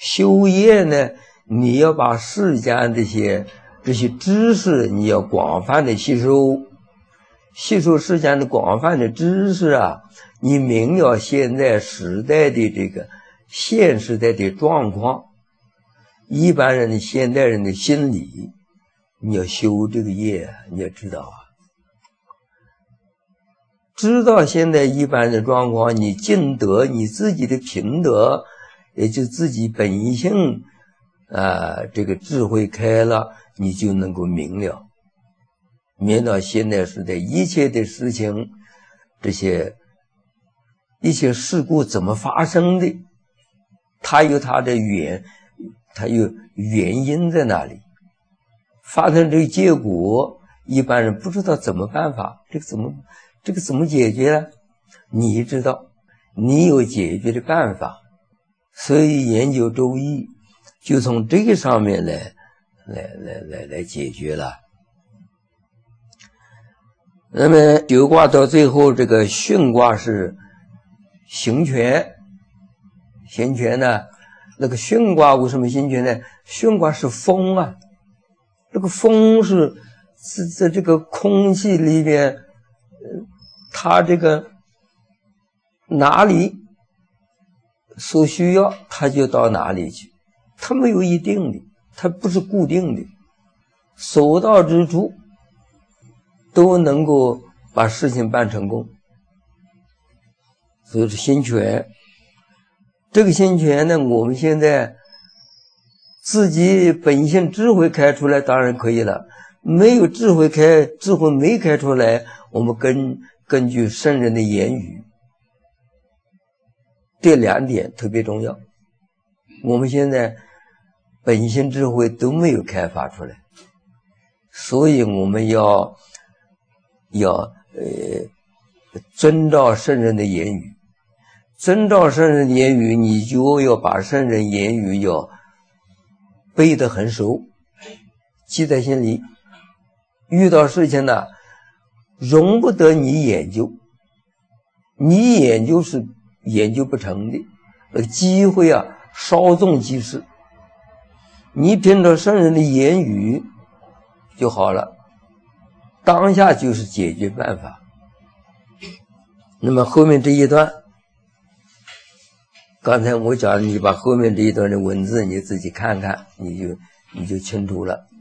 修业呢，你要把世间这些知识，你要广泛的吸收世间的广泛的知识啊，你明了现在时代的这个现时代的状况，一般人的现代人的心理，你要修这个业，你要知道啊，知道现在一般的状况，你尽得你自己的品德，也就自己本性这个智慧开了，你就能够明了现在时代一切的事情，一些事故怎么发生的，它有它的它有原因在哪里，发生这个结果，一般人不知道怎么办法，这个怎么解决呢？你知道，你有解决的办法，所以研究周易就从这个上面来解决了。那么九卦到最后，这个巽卦是行权呢，那个巽卦为什么行权呢？巽卦是风啊，这个风是在这个空气里边，它这个哪里所需要，它就到哪里去，它没有一定的，它不是固定的，所到之处都能够把事情办成功。所以是心权。这个心权呢，我们现在自己本性智慧开出来当然可以了，没有智慧没开出来，我们根据圣人的言语，这两点特别重要。我们现在本性智慧都没有开发出来，所以我们要遵照圣人的言语，遵照圣人的言语，你就要把圣人言语要背得很熟，记在心里。遇到事情呢，容不得你研究，你研究是研究不成的，那个机会啊，稍纵即逝。你凭着圣人的言语就好了，当下就是解决办法。那么后面这一段，刚才我讲，你把后面这一段的文字你自己看看，你就清楚了。